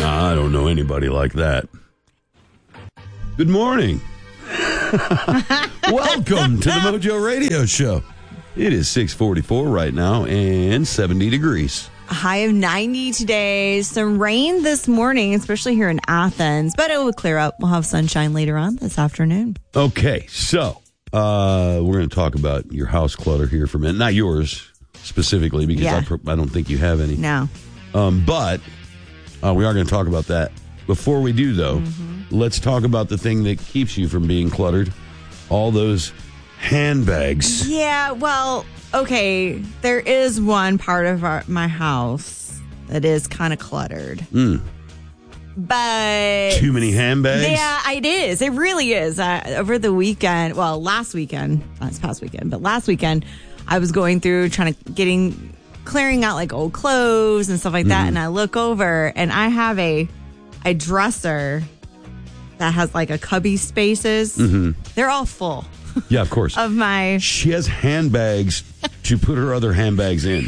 Nah, I don't know anybody like that. Good morning. Welcome to the Mojo Radio Show. It is 6:44 right now and 70 degrees. A high of 90 today. Some rain this morning, especially here in Athens, but it will clear up. We'll have sunshine later on this afternoon. Okay, so we're going to talk about your house clutter here for a minute. Not yours specifically, because I don't think you have any. No. But we are going to talk about that. Before we do, though, let's talk about the thing that keeps you from being cluttered. All those handbags. Yeah, well, okay. There is one part of my house that is kind of cluttered. But too many handbags? Yeah, it is. It really is. Over the weekend, well, last weekend, not this past weekend, but last weekend, I was going through clearing out like old clothes and stuff like that. And I look over and I have a dresser that has like a cubby spaces. They're all full. Yeah, of course. She has handbags to put her other handbags in.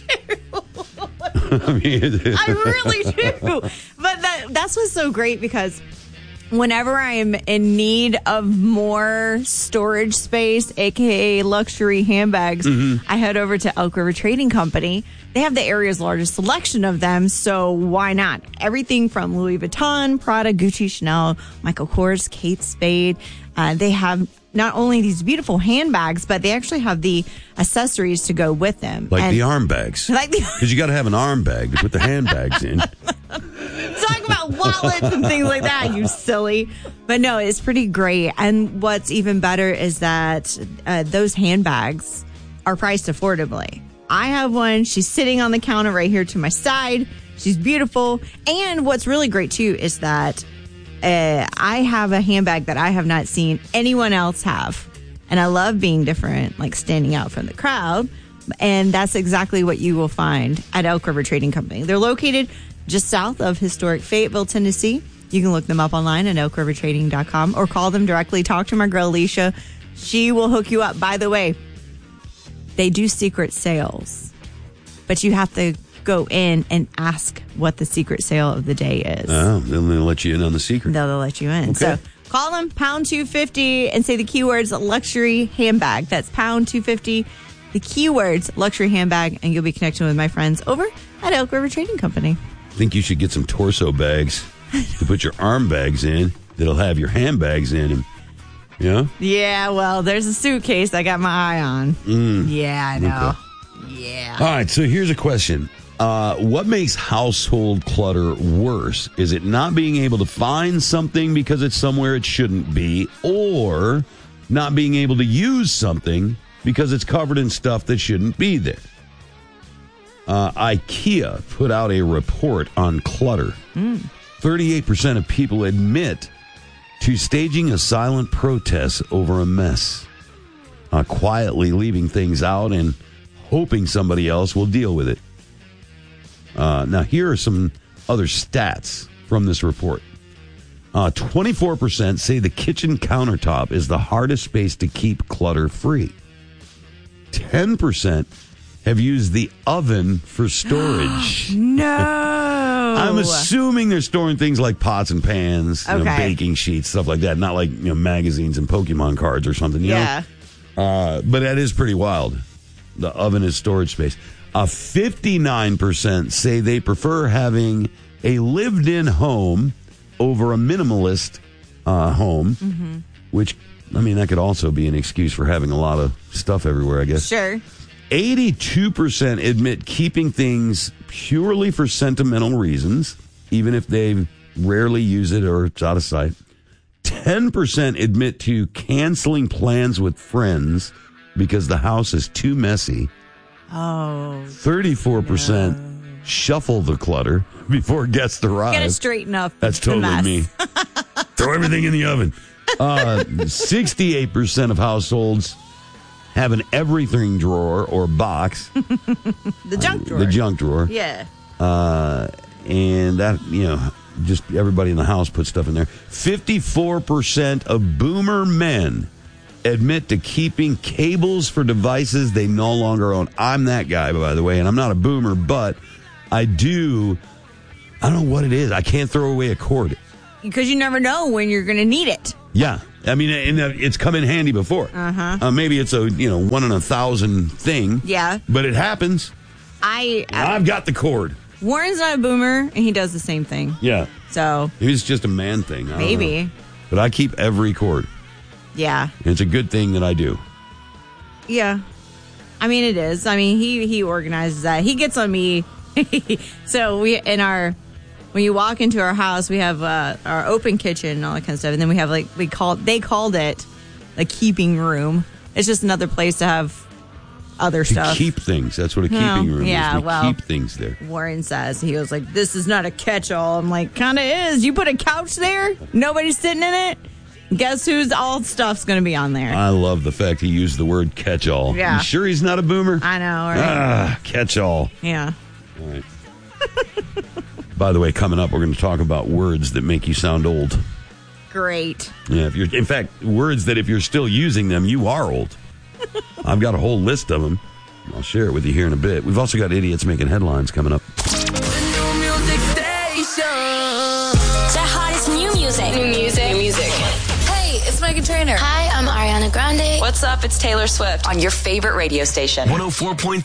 I really do. But that's what's so great, because whenever I'm in need of more storage space, aka luxury handbags, I head over to Elk River Trading Company. They have the area's largest selection of them, so why not? Everything from Louis Vuitton, Prada, Gucci, Chanel, Michael Kors, Kate Spade. They have not only these beautiful handbags, but they actually have the accessories to go with them. Like the arm bags. Because you got to have an arm bag to put the handbags in. Talk about wallets and things like that, you silly. But no, it's pretty great. And what's even better is that those handbags are priced affordably. I have one. She's sitting on the counter right here to my side. She's beautiful. And what's really great, too, is that I have a handbag that I have not seen anyone else have. And I love being different, like standing out from the crowd. And that's exactly what you will find at Elk River Trading Company. They're located just south of historic Fayetteville, Tennessee. You can look them up online at elkrivertrading.com or call them directly. Talk to my girl, Alicia. She will hook you up. By the way, they do secret sales, but you have to go in and ask what the secret sale of the day is. Oh, they'll let you in on the secret. They'll let you in. Okay. So call them, pound 250, and say the keywords luxury handbag. That's pound 250, the keywords luxury handbag, and you'll be connected with my friends over at Elk River Trading Company. I think you should get some torso bags to put your arm bags in that'll have your handbags in them. Yeah? Yeah, well, there's a suitcase I got my eye on. Yeah, I know. Okay. Yeah. All right, so here's a question. What makes household clutter worse? Is it not being able to find something because it's somewhere it shouldn't be, or not being able to use something because it's covered in stuff that shouldn't be there? IKEA put out a report on clutter. 38% of people admit to staging a silent protest over a mess, quietly leaving things out and hoping somebody else will deal with it. Now, here are some other stats from this report. 24% say the kitchen countertop is the hardest space to keep clutter-free. 10% have used the oven for storage. No. I'm assuming they're storing things like pots and pans, baking sheets, stuff like that. Not like magazines and Pokemon cards or something. You know? But that is pretty wild. The oven is storage space. 59% say they prefer having a lived-in home over a minimalist home, which, I mean, that could also be an excuse for having a lot of stuff everywhere, I guess. Sure. 82% admit keeping things purely for sentimental reasons, even if they rarely use it or it's out of sight. 10% admit to canceling plans with friends because the house is too messy. 34% shuffle the clutter before guests arrive. Gotta straighten up. That's totally me. Throw everything in the oven. 68% of households have an everything drawer or box. The junk drawer. The junk drawer. Yeah. And that, just everybody in the house puts stuff in there. 54% of boomer men admit to keeping cables for devices they no longer own. I'm that guy, by the way, and I'm not a boomer, but I do I don't know what it is. I can't throw away a cord. Because you never know when you're going to need it. Yeah. I mean, and it's come in handy before. Maybe it's a 1 in 1,000 thing. Yeah. But it happens. I've got the cord. Warren's not a boomer, and he does the same thing. Yeah. So. Maybe it's just a man thing. I don't know. But I keep every cord. Yeah. And it's a good thing that I do. Yeah. I mean, it is. I mean, he organizes that. He gets on me. So when you walk into our house, we have our open kitchen and all that kind of stuff. And then we have they called it a keeping room. It's just another place to have other stuff. To keep things. That's what a keeping room is. We keep things there. Warren says, he was like, this is not a catch-all. I'm like, kind of is. You put a couch there, nobody's sitting in it. Guess whose all stuff's going to be on there? I love the fact he used the word catch-all. Yeah. You sure he's not a boomer? I know, right? Catch-all. Yeah. All right. By the way, coming up, we're going to talk about words that make you sound old. Great. Yeah, in fact, words that if you're still using them, you are old. I've got a whole list of them. I'll share it with you here in a bit. We've also got idiots making headlines coming up. The new music station. The hottest new music. New music. Hey, it's Meghan Trainor. Hi, I'm Ariana Grande. What's up? It's Taylor Swift on your favorite radio station. 104.3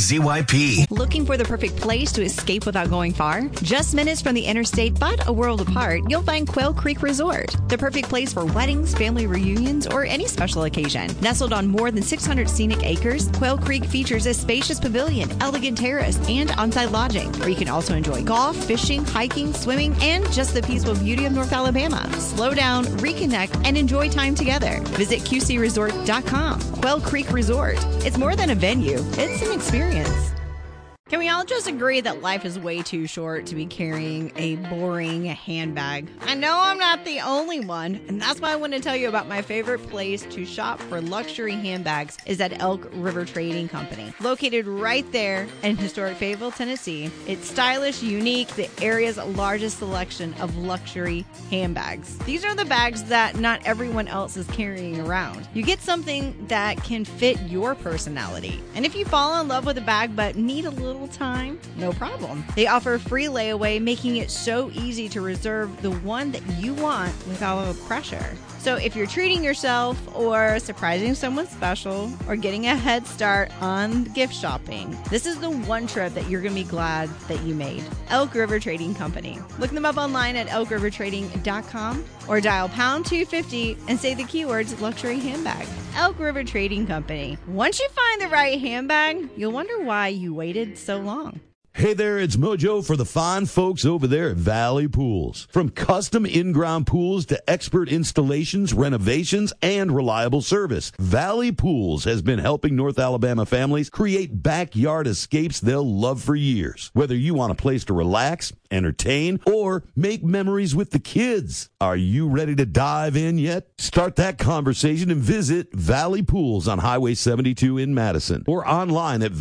ZYP. Looking for the perfect place to escape without going far? Just minutes from the interstate, but a world apart, you'll find Quail Creek Resort. The perfect place for weddings, family reunions, or any special occasion. Nestled on more than 600 scenic acres, Quail Creek features a spacious pavilion, elegant terrace, and on-site lodging, where you can also enjoy golf, fishing, hiking, swimming, and just the peaceful beauty of North Alabama. Slow down, reconnect, and enjoy time together. Visit QCResort.com. Quail Creek Resort. It's more than a venue, it's an experience. Can we all just agree that life is way too short to be carrying a boring handbag? I know I'm not the only one, and that's why I want to tell you about my favorite place to shop for luxury handbags is at Elk River Trading Company. Located right there in historic Fayetteville, Tennessee, it's stylish, unique, the area's largest selection of luxury handbags. These are the bags that not everyone else is carrying around. You get something that can fit your personality. And if you fall in love with a bag but need a little time, no problem. They offer free layaway, making it so easy to reserve the one that you want without pressure. So if you're treating yourself or surprising someone special or getting a head start on gift shopping, this is the one trip that you're going to be glad that you made. Elk River Trading Company. Look them up online at elkrivertrading.com or dial pound 250 and say the keywords luxury handbag. Elk River Trading Company. Once you find the right handbag, you'll wonder why you waited so long. Hey there, it's Mojo for the fine folks over there at Valley Pools. From custom in-ground pools to expert installations, renovations, and reliable service, Valley Pools has been helping North Alabama families create backyard escapes they'll love for years. Whether you want a place to relax, entertain, or make memories with the kids. Are you ready to dive in yet? Start that conversation and visit Valley Pools on Highway 72 in Madison or online at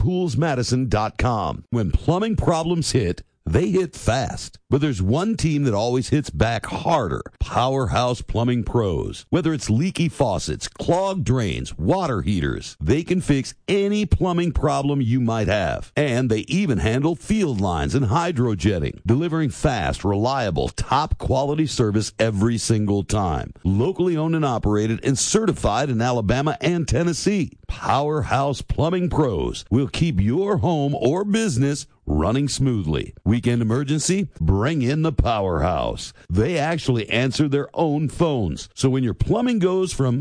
valleypoolsmadison.com. When plumbing problems hit, they hit fast. But there's one team that always hits back harder. Powerhouse Plumbing Pros. Whether it's leaky faucets, clogged drains, water heaters, they can fix any plumbing problem you might have. And they even handle field lines and hydrojetting, delivering fast, reliable, top quality service every single time. Locally owned and operated and certified in Alabama and Tennessee. Powerhouse Plumbing Pros will keep your home or business running smoothly. Weekend emergency? Bring in the Powerhouse. They actually answer their own phones. So when your plumbing goes from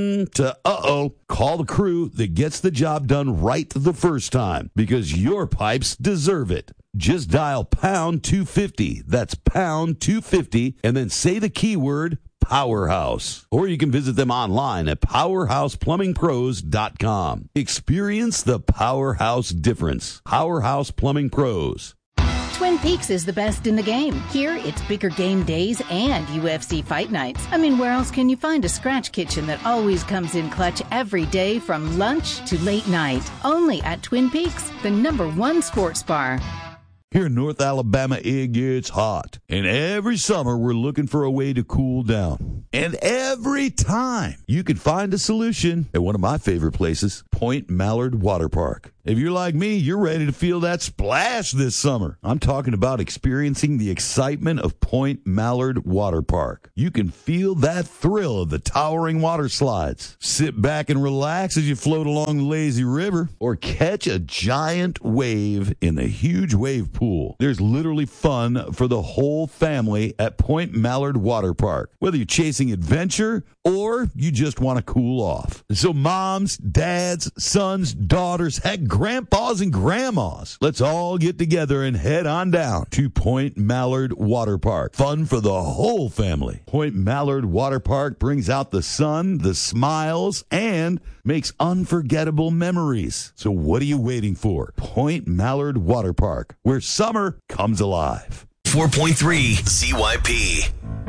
to uh-oh, call the crew that gets the job done right the first time, because your pipes deserve it. Just dial pound 250. That's pound 250 and then say the keyword Powerhouse. Or you can visit them online at powerhouseplumbingpros.com. Experience the Powerhouse difference. Powerhouse Plumbing Pros. Twin Peaks is the best in the game. Here, it's bigger game days and UFC fight nights. I mean, where else can you find a scratch kitchen that always comes in clutch every day from lunch to late night? Only at Twin Peaks, the #1 sports bar. Here in North Alabama, it gets hot. And every summer, we're looking for a way to cool down. And every time, you can find a solution at one of my favorite places, Point Mallard Water Park. If you're like me, you're ready to feel that splash this summer. I'm talking about experiencing the excitement of Point Mallard Water Park. You can feel that thrill of the towering water slides. Sit back and relax as you float along the lazy river, or catch a giant wave in the huge wave pool. There's literally fun for the whole family at Point Mallard Water Park, whether you're chasing adventure or you just want to cool off. So moms, dads, sons, daughters, heck, grandpas and grandmas, let's all get together and head on down to Point Mallard Water Park. Fun for the whole family. Point Mallard Water Park brings out the sun, the smiles, and makes unforgettable memories. So what are you waiting for? Point Mallard Water Park, where summer comes alive. 4.3 ZYP.